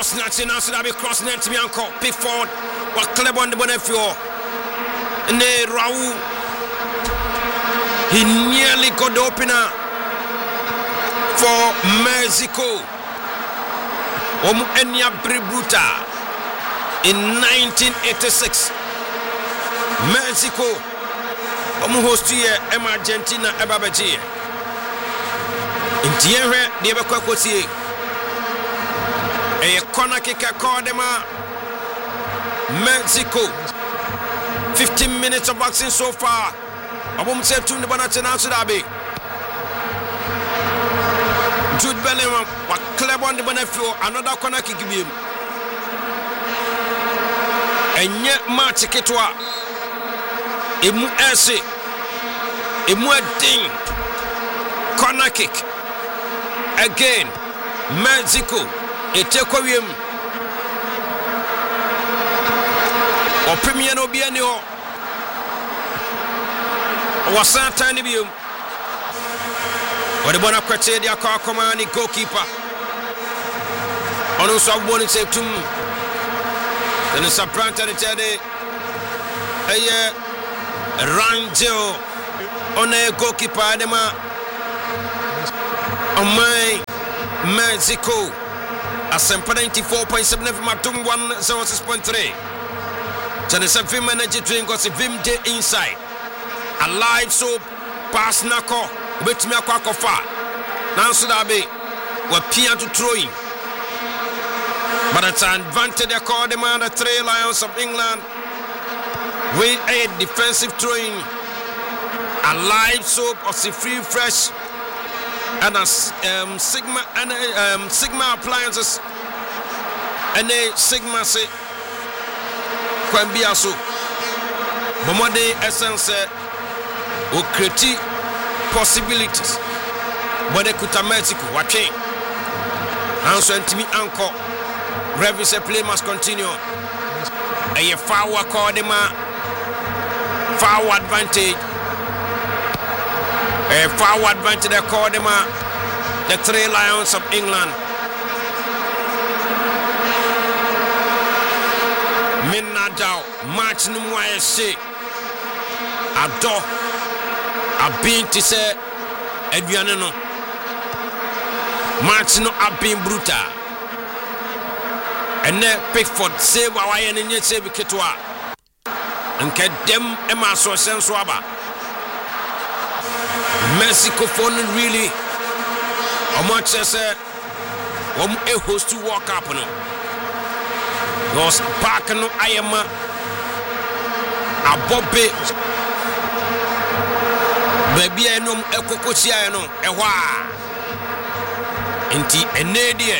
cross net now, so that be cross net to me uncle Pickford. What clever on the Bonifio. And then Raul. He nearly got the opener for Mexico. Enya Bributa in 1986. Mexico. Host here, Argentina, Ebabaji. In Tierra, the Ebacosi. A corner kicker called them Mexico. 15 minutes of boxing so far. I won't say to the Bonatana Sudabi. Jude Bellingham, what clever on the Bonafio, another corner kick him. And yet, March Ketwa. Emu Ese. Emu Ding. Corner kick. Again, Mexico. Etekowium. O Premier no bienio. Wasan tani bium. O de bona kwete dia kwa komani goalkeeper. Onu so aboni septum. Then sa planta de tede. Eye Rangel on a goalkeeper dema. On my Mexico. Asempa 94.7 FM Matum 106.3. Chanesa Vim Energy Drink was a Vim Day Inside. A live soap pass Nako with me a quack of fat. Now so that be what Pia to throw in. But it's an advantage they call them on the 3 Lions of England with a defensive throwing. A live soap of the free fresh and a Sigma appliances and a Sigma say Kwambiaso Bomode essence o create possibilities but they could Mexico watching answer to me uncle Revis play must continue a forward call them forward advantage. A forward advantage they call them the 3 Lions of England. Minadao match no more say Ado abin to say aduane no match no abin brutal. And then Pickford save our enemy save Ketwa. And get them Emma so sensuaba. Mexico phone really how much as a host to walk up no. Was back no I am a Bobby baby I know a cocosia no a wa inti enedie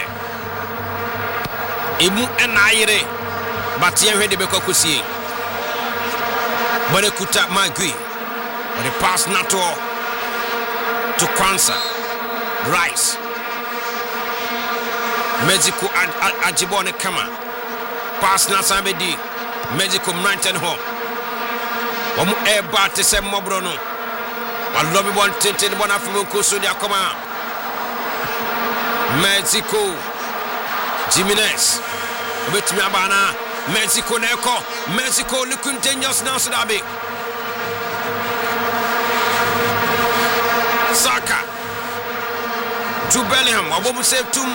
emu enaire but ye hwe de be kokosie but ekuta magui but the pass nato to Kwanza Rice Mexico Ajibone Kama pass na Samedi Mexico Mountain Home omu eba te se mobro no walobi bon tete de bona fumu koso dia koma Mexico Jimenez obetimi abana Mexico neko Mexico looking dangerous now so that be Saka to Bellingham obomu save tum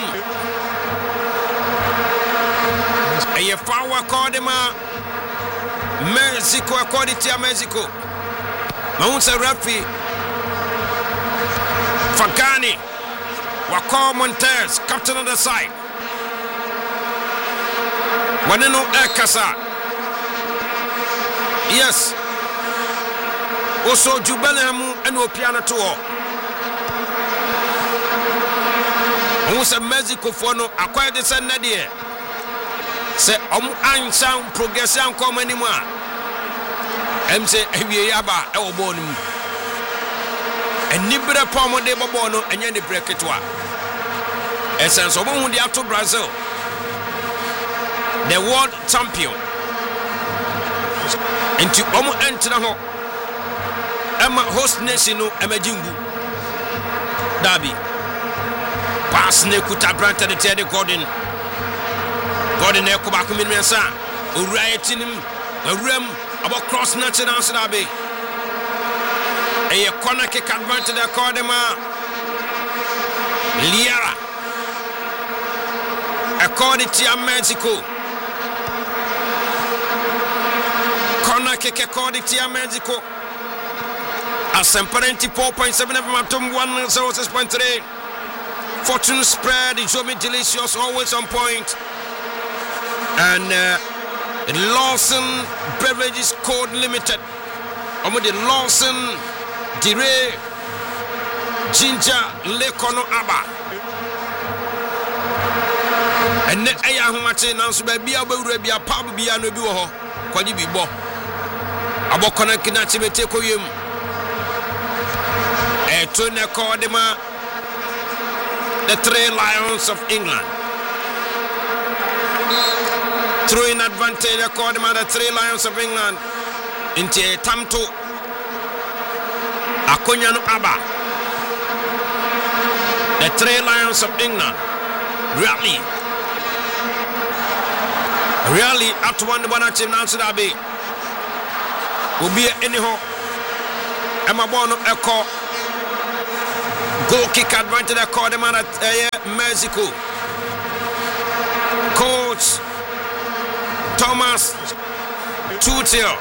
a forward call them Mexico according to Mexico Maunsa Rafi Fagani Wako Montes captain on the side Waneno Ekasa yes also Bellingham and Opiana tour Maunsa Mexico for no acquired the same nadia say ansan progression come anymore say ewie yaba e wo bonu enibere pomo de bobo no enye de break it wa essence obo hu de ato Brazil the world champion into omo enter ho ema host nation no emajingu dabi pass ne kuta branta de Teddy Gordon Gordon Ekoba Kuminsa, Uriatinim, a rim about cross national Sadabi. A corner kick advantage the Cordema Liara. According to Mexico. Corner kick according to Mexico. Asemparenti 4.7 of Matum 106.3. Fortune spread, Jomi Delicious, always on point. And Lawson Beverages Code Limited. With the Lawson Dire Ginger Lekono Abba. And then I am watching now, so baby, I will be a pub beyond the duo. Quadi be bo. Abokona Kinachi Tekoyum. A tuna Cordema. The Three Lions of England. Throwing advantage according to the Three Lions of England into a Tamto Akonyano Abba. The Three Lions of England really at one Bonachi Nancy Dabi will be anyhow Emma Bono Echo goal kick advantage according to Mexico. Coach Thomas Tuchel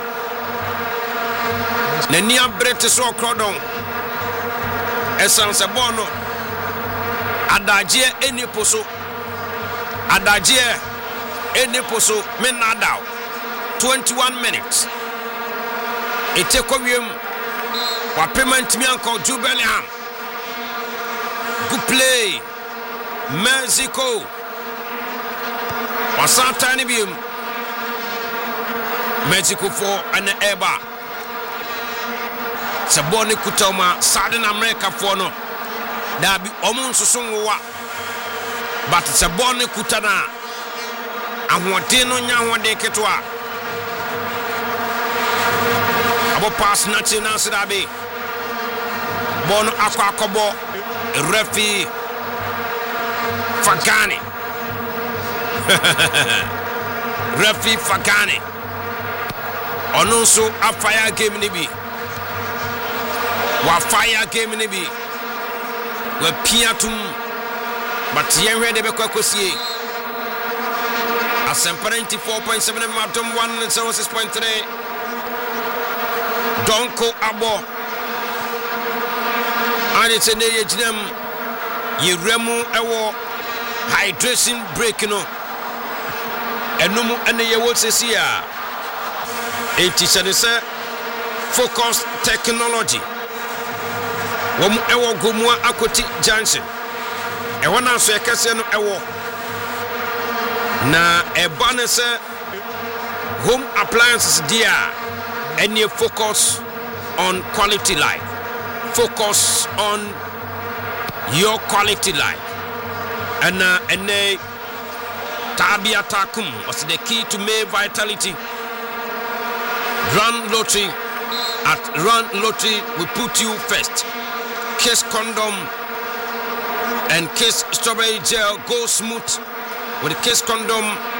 Nenia British or Crodon Essence Bono Adajie Eniposo Adajie Eniposo Menadao 21 minutes. It take what payment me uncle Jude Bellingham. Good play Mexico Wasantani Bium Mexico for an Eba Saboni Kutoma Southern America for no there be almost Sungwa but Saboni Kutana and what Dino Nyan de Ketwa Abo pass National Sidabi Bono Aqua Kobo Refi Fagani Refi Fagani Onunso a fire game nibi wa fire game nibi we piatum but yenwe de bekwa kosie Asemparenti 4.7 Matum 106.3 Donko Abo and it's a Nejam Yeremu Ewo hydration break no Enumu and the Yewosia 80 focus technology Womu Ewo Gumua Akoti Junction Ewana so Ekase no Ewo na Ebanese home appliances dia and you focus on quality life. Focus on your quality life. And Tabia Takum was the key to male vitality. Run Lottery. At Run Lottery, we put you first. Kiss condom and Kiss strawberry gel go smooth with the Kiss condom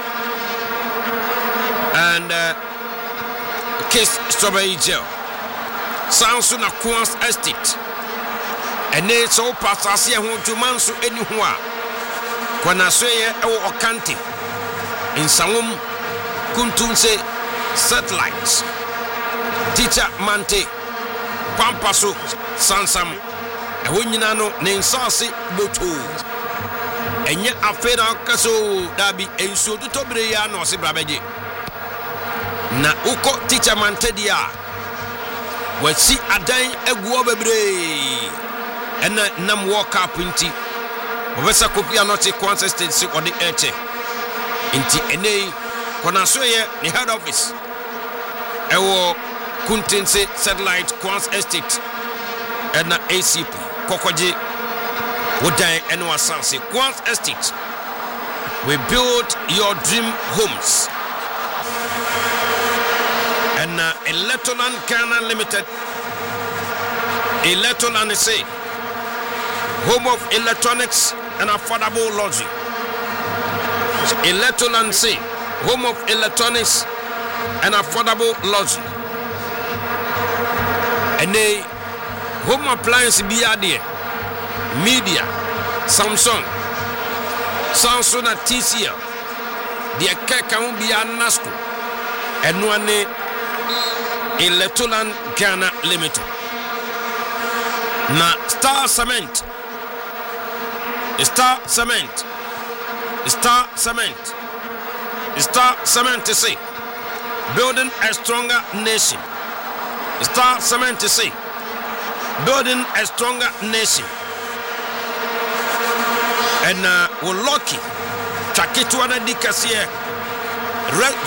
and Kiss strawberry gel. Sounds na Quans Estate. And then so pass here to Mansu anywhere. When I say our Okanti in Samum Kuntunse satellites. Teacher Mante Pampaso Sansam Awinano Nensasi Boto and yet Afeda Caso Dabi and so to Tobrea no Sibrabeji Na Uko Teacher Mantedia we see a dime a guabebre and nam walk up inti Professor Kopia not a consistency on the Eche inti ene Konasoye the head office Ewo Kuntinse Satellite Quans Estate and na ACP Kokoji Wodan and Wasansi Quans Estate. We build your dream homes. And Electroland Ghana Limited Electroland say home of electronics and affordable luxury. Electroland C, home of electronics and affordable luxury. And they home appliance BRD, media, Samsung and TCL, the Kaka be a Nasco, and one Electroland Ghana Limited. Na Star Cement to say building a stronger nation. Star Cement to say building a stronger nation. And we're lucky Chakituana Dikasia Red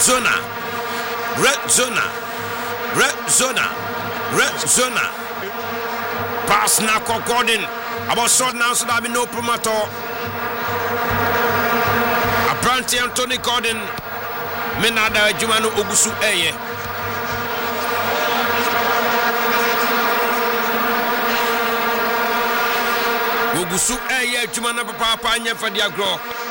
Zona pass now Gordon about short now so there be no promoter. Apprenti Anthony Gordon Menada Jumano Ogusu Eye Jumana Papa Panya for the agro.